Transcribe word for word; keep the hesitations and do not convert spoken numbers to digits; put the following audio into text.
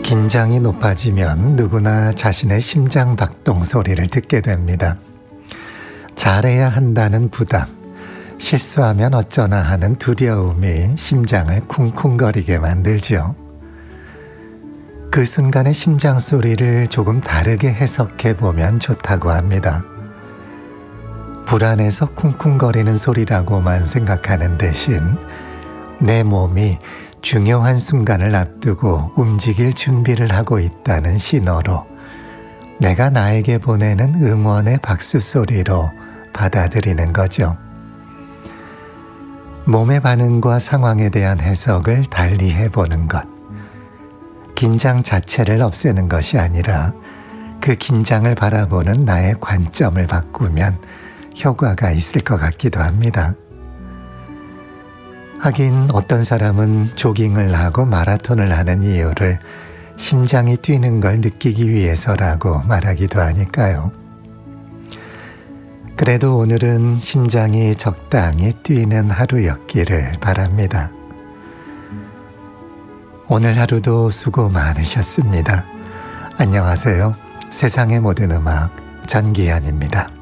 긴장이 높아지면 누구나 자신의 심장 박동 소리를 듣게 됩니다. 잘해야 한다는 부담, 실수하면 어쩌나 하는 두려움이 심장을 쿵쿵거리게 만들죠. 그 순간의 심장 소리를 조금 다르게 해석해 보면 좋다고 합니다. 불안해서 쿵쿵거리는 소리라고만 생각하는 대신 내 몸이 중요한 순간을 앞두고 움직일 준비를 하고 있다는 신호로 내가 나에게 보내는 응원의 박수 소리로 받아들이는 거죠. 몸의 반응과 상황에 대한 해석을 달리 해보는 것. 긴장 자체를 없애는 것이 아니라 그 긴장을 바라보는 나의 관점을 바꾸면 효과가 있을 것 같기도 합니다. 하긴 어떤 사람은 조깅을 하고 마라톤을 하는 이유를 심장이 뛰는 걸 느끼기 위해서라고 말하기도 하니까요. 그래도 오늘은 심장이 적당히 뛰는 하루였기를 바랍니다. 오늘 하루도 수고 많으셨습니다. 안녕하세요. 세상의 모든 음악 전기현입니다.